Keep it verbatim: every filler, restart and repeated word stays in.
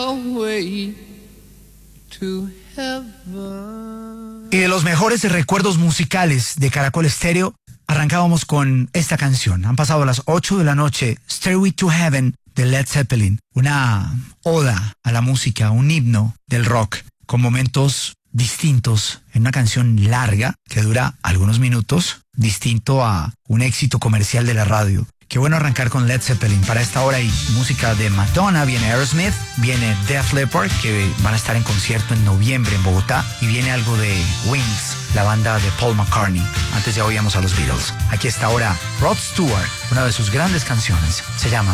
away to heaven. Y de los mejores recuerdos musicales de Caracol Estéreo, arrancábamos con esta canción. Han pasado las ocho de la noche, Stairway to Heaven de Led Zeppelin. Una oda a la música, un himno del rock, con momentos distintos en una canción larga que dura algunos minutos, distinto a un éxito comercial de la radio. Qué bueno arrancar con Led Zeppelin para esta hora y música de Madonna. Viene Aerosmith, viene Def Leppard, que van a estar en concierto en noviembre en Bogotá, y viene algo de Wings, la banda de Paul McCartney. Antes ya oíamos a los Beatles. Aquí está ahora Rod Stewart, una de sus grandes canciones. Se llama